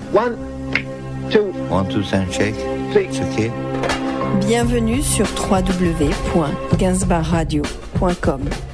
One, two, sound check. three. Okay. Bienvenue sur www.gainsbourgradio.com.